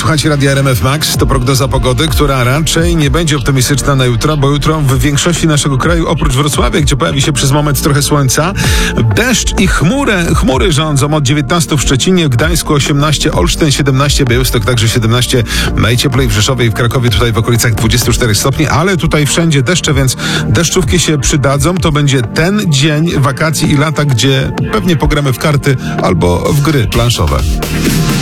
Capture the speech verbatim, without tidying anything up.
Słuchajcie Radia R M F Max, to prognoza pogody, która raczej nie będzie optymistyczna na jutro, bo jutro w większości naszego kraju, oprócz Wrocławia, gdzie pojawi się przez moment trochę słońca, deszcz i chmury, chmury rządzą od dziewiętnastu w Szczecinie, w Gdańsku osiemnaście, Olsztyn siedemnaście, Białystok także siedemnaście, najcieplej w Rzeszowie i w Krakowie, tutaj w okolicach dwadzieścia cztery stopni, ale tutaj wszędzie deszcze, więc deszczówki się przydadzą. To będzie ten dzień wakacji i lata, gdzie pewnie pogramy w karty albo w gry planszowe.